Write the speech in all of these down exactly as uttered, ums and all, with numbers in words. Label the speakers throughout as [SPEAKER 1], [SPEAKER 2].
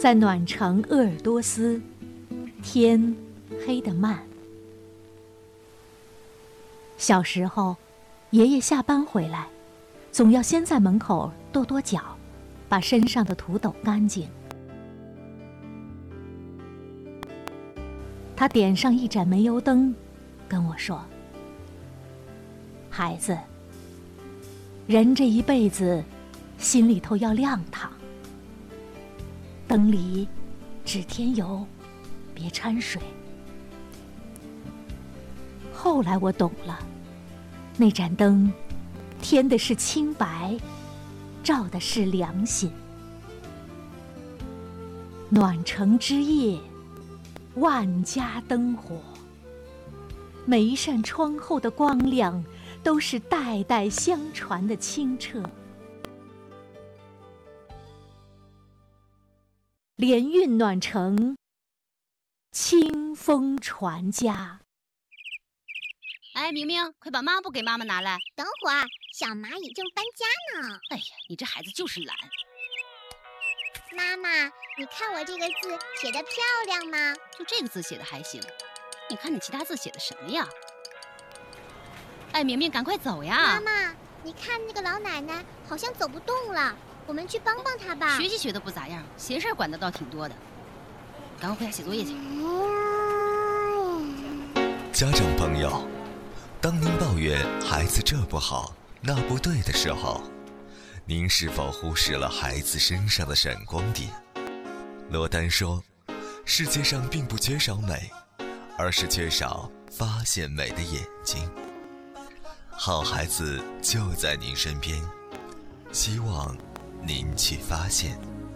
[SPEAKER 1] 在暖城鄂尔多斯，天黑得慢。小时候，爷爷下班回来，总要先在门口跺跺脚，把身上的土抖干净。他点上一盏煤油灯，跟我说：“孩子，人这一辈子，心里头要亮堂。灯里只添油，别掺水。”后来我懂了，那盏灯添的是清白，照的是良心。暖城之夜，万家灯火，每一扇窗后的光亮都是代代相传的清澈。联运暖城，清风传家。
[SPEAKER 2] 哎，明明，快把抹布给妈妈拿来。
[SPEAKER 3] 等会儿，小蚂蚁正搬家呢。
[SPEAKER 2] 哎呀，你这孩子就是懒。
[SPEAKER 3] 妈妈，你看我这个字写得漂亮吗？
[SPEAKER 2] 就这个字写得还行，你看你其他字写的什么呀？哎，明明，赶快走呀！
[SPEAKER 3] 妈妈，你看那个老奶奶好像走不动了，我们去帮帮她吧。
[SPEAKER 2] 学习学得不咋样，闲事管得倒挺多的。赶快回家写作业去。
[SPEAKER 4] 家长朋友，当您抱怨孩子这不好那不对的时候，您是否忽视了孩子身上的闪光点？罗丹说，世界上并不缺少美，而是缺少发现美的眼睛。好孩子就在您身边，希望您去发现。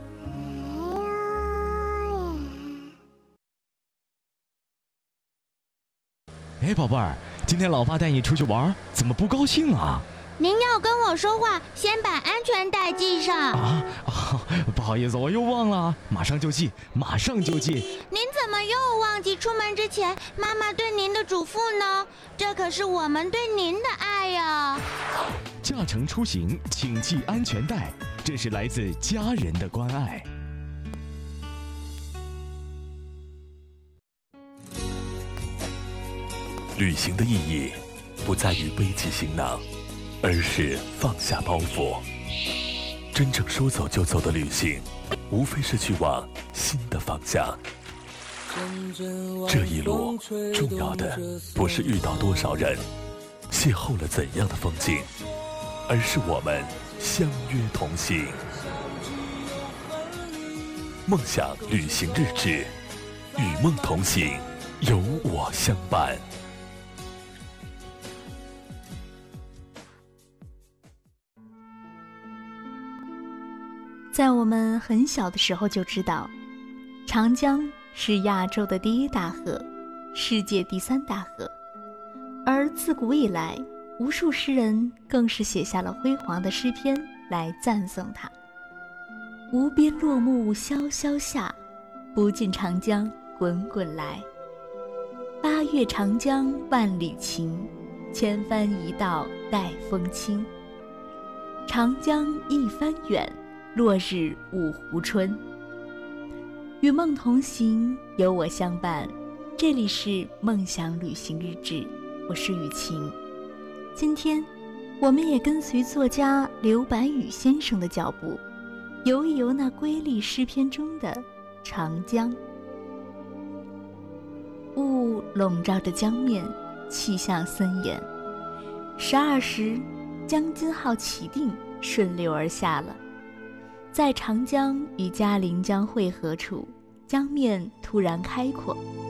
[SPEAKER 5] 哎，宝贝儿，今天老爸带你出去玩，怎么不高兴啊？
[SPEAKER 6] 您要跟我说话，先把安全带系上。
[SPEAKER 5] 啊啊！不好意思，我又忘了，马上就系，马上就系。
[SPEAKER 6] 您怎么又忘记出门之前妈妈对您的嘱咐呢？这可是我们对您的爱呀！
[SPEAKER 5] 驾乘出行，请系安全带，这是来自家人的关爱。
[SPEAKER 7] 旅行的意义不在于背起行囊，而是放下包袱。真正说走就走的旅行，无非是去往新的方向。这一路重要的不是遇到多少人，邂逅了怎样的风景，而是我们相约同行。梦想旅行日志，与梦同行，有我相伴。
[SPEAKER 1] 在我们很小的时候就知道，长江是亚洲的第一大河，世界第三大河。而自古以来，无数诗人更是写下了辉煌的诗篇来赞颂它。无边落木萧萧下，不尽长江滚滚来。八月长江万里情，千帆一道带风轻。长江一帆远，落日五湖春。与梦同行，有我相伴。这里是梦想旅行日志，我是雨晴。今天我们也跟随作家刘白羽先生的脚步，游一游那瑰丽诗篇中的长江。雾笼罩着江面，气象森严。十二时，江津号起定，顺流而下了。在长江与嘉陵江汇合处，江面突然开阔，